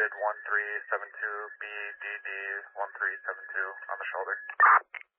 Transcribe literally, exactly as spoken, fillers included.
one three seven two B D D one three seven two on the shoulder.